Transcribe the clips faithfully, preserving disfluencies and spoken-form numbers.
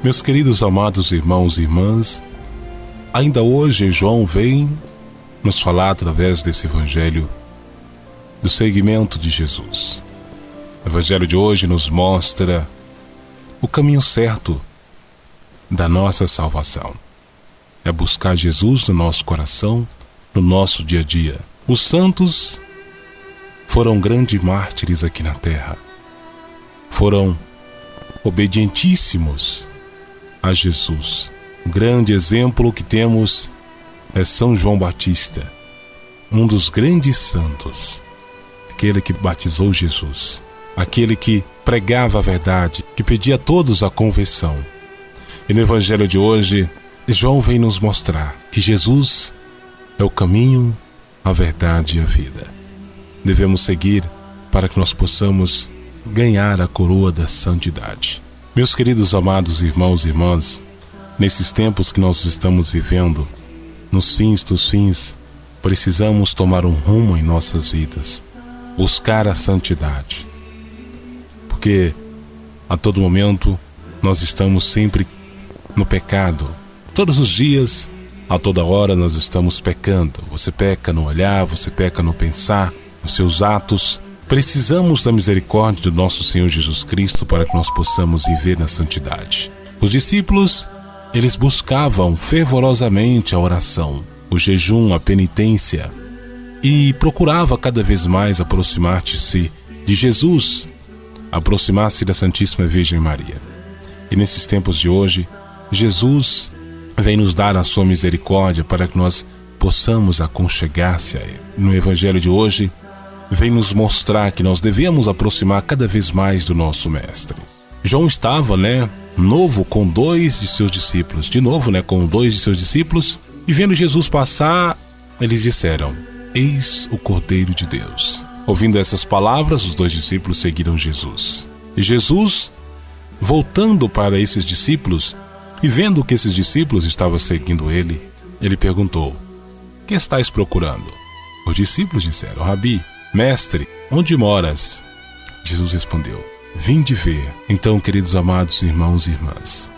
Meus queridos amados irmãos e irmãs, ainda hoje João vem nos falar através desse evangelho do seguimento de Jesus. O evangelho de hoje nos mostra o caminho certo da nossa salvação. É buscar Jesus no nosso coração, no nosso dia a dia. Os santos foram grandes mártires aqui na terra. Foram obedientíssimos a Jesus. Um grande exemplo que temos é São João Batista, um dos grandes santos, aquele que batizou Jesus, aquele que pregava a verdade, que pedia a todos a conversão. E no evangelho de hoje, João vem nos mostrar que Jesus é o caminho, a verdade e a vida. Devemos seguir para que nós possamos ganhar a coroa da santidade. Meus queridos amados irmãos e irmãs, nesses tempos que nós estamos vivendo, nos fins dos fins, precisamos tomar um rumo em nossas vidas, buscar a santidade. Porque a todo momento nós estamos sempre no pecado. Todos os dias, a toda hora nós estamos pecando. Você peca no olhar, você peca no pensar, nos seus atos. Precisamos da misericórdia do nosso Senhor Jesus Cristo para que nós possamos viver na santidade. Os discípulos, eles buscavam fervorosamente a oração, o jejum, a penitência, e procurava cada vez mais aproximar-se de Jesus, aproximar-se da Santíssima Virgem Maria. E nesses tempos de hoje, Jesus vem nos dar a sua misericórdia para que nós possamos aconchegar-se a Ele. No Evangelho de hoje, vem nos mostrar que nós devemos aproximar cada vez mais do nosso Mestre. João estava, né, novo com dois de seus discípulos, de novo, né, com dois de seus discípulos, e vendo Jesus passar, eles disseram: eis o Cordeiro de Deus. Ouvindo essas palavras, os dois discípulos seguiram Jesus. E Jesus, voltando para esses discípulos, e vendo que esses discípulos estavam seguindo ele, ele perguntou: que estáis procurando? Os discípulos disseram: Rabi, mestre, onde moras? Jesus respondeu: vinde ver. Então, queridos amados irmãos e irmãs,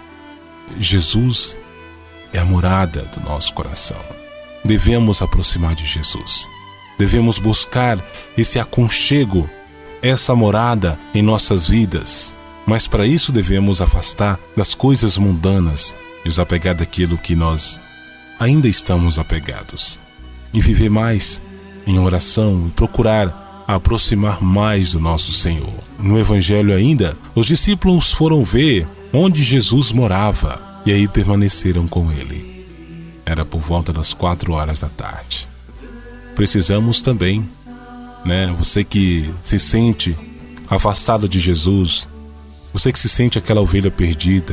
Jesus é a morada do nosso coração. Devemos aproximar de Jesus. Devemos buscar esse aconchego, essa morada em nossas vidas. Mas para isso devemos afastar das coisas mundanas, desapegar daquilo que nós ainda estamos apegados, e viver mais em oração e procurar aproximar mais do nosso Senhor. No Evangelho ainda, os discípulos foram ver onde Jesus morava e aí permaneceram com ele. Era por volta das quatro horas da tarde. Precisamos também, né, você que se sente afastado de Jesus, você que se sente aquela ovelha perdida,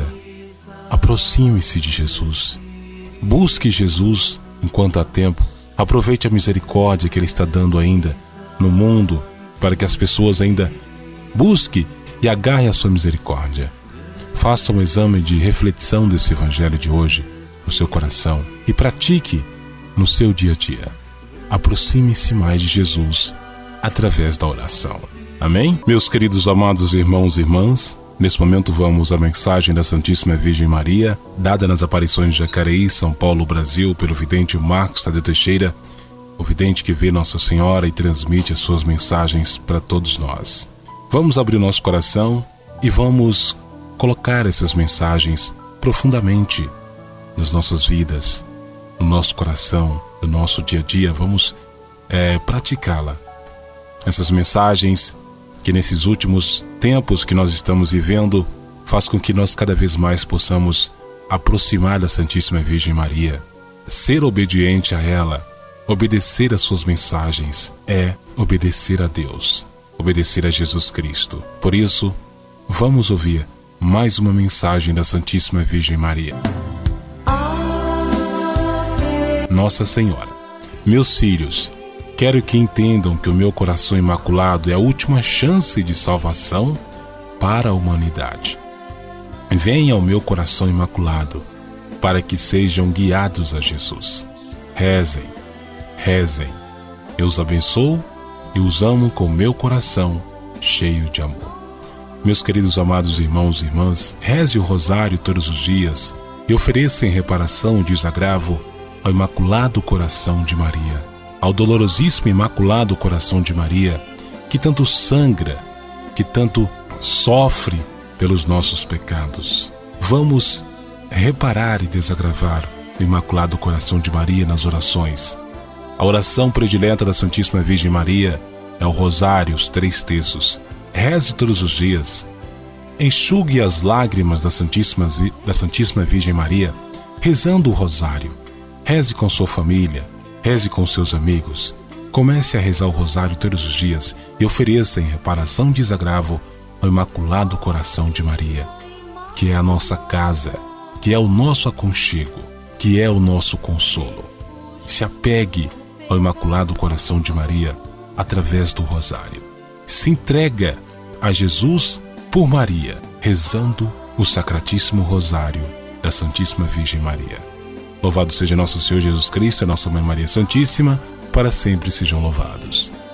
aproxime-se de Jesus. Busque Jesus enquanto há tempo. Aproveite a misericórdia que Ele está dando ainda no mundo, para que as pessoas ainda busquem e agarrem a sua misericórdia. Faça um exame de reflexão desse evangelho de hoje no seu coração e pratique no seu dia a dia. Aproxime-se mais de Jesus através da oração. Amém? Meus queridos amados irmãos e irmãs, nesse momento vamos à mensagem da Santíssima Virgem Maria, dada nas aparições de Jacareí, São Paulo, Brasil, pelo vidente Marcos Tadeu Teixeira, o vidente que vê Nossa Senhora e transmite as suas mensagens para todos nós. Vamos abrir o nosso coração e vamos colocar essas mensagens profundamente nas nossas vidas, no nosso coração, no nosso dia a dia. Vamos é, praticá-la. Essas mensagens que nesses últimos tempos que nós estamos vivendo faz com que nós cada vez mais possamos aproximar da Santíssima Virgem Maria, ser obediente a ela. Obedecer às suas mensagens é obedecer a Deus, obedecer a Jesus Cristo. Por isso, vamos ouvir mais uma mensagem da Santíssima Virgem Maria. Nossa Senhora, meus filhos, quero que entendam que o meu coração imaculado é a última chance de salvação para a humanidade. Venha ao meu coração imaculado para que sejam guiados a Jesus. Rezem, rezem. Eu os abençoo e os amo com meu coração cheio de amor. Meus queridos amados irmãos e irmãs, reze o rosário todos os dias e ofereça em reparação o desagravo ao Imaculado Coração de Maria, ao dolorosíssimo Imaculado Coração de Maria, que tanto sangra, que tanto sofre pelos nossos pecados. Vamos reparar e desagravar o Imaculado Coração de Maria nas orações. A oração predileta da Santíssima Virgem Maria é o rosário, os três terços. Reze todos os dias. Enxugue as lágrimas da Santíssima, da Santíssima Virgem Maria, rezando o rosário. Reze com sua família, reze com seus amigos. Comece a rezar o rosário todos os dias e ofereça em reparação de desagravo ao Imaculado Coração de Maria, que é a nossa casa, que é o nosso aconchego, que é o nosso consolo. Se apegue ao Imaculado Coração de Maria através do rosário. Se entrega a Jesus por Maria, rezando o Sacratíssimo Rosário da Santíssima Virgem Maria. Louvado seja nosso Senhor Jesus Cristo e nossa Mãe Maria Santíssima, para sempre sejam louvados.